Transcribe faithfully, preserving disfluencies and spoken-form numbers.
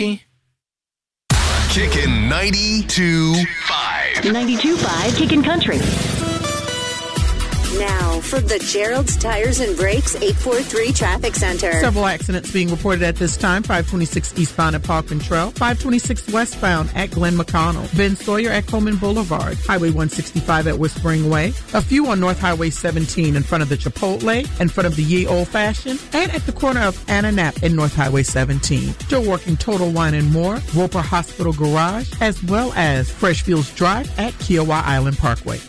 Kickin' ninety-two point five. ninety-two point five Kickin' Country. Now, for the Gerald's Tires and Brakes eight four three Traffic Center. Several accidents being reported at this time. five twenty-six eastbound at Parkland Trail, five twenty-six westbound at Glen McConnell, Ben Sawyer at Coleman Boulevard, Highway one sixty-five at Whispering Way, a few on North Highway seventeen in front of the Chipotle, in front of the Ye Old Fashioned, and at the corner of Anna Knapp in North Highway seventeen. Still working Total Wine and More, Roper Hospital Garage, as well as Freshfields Drive at Kiowa Island Parkway.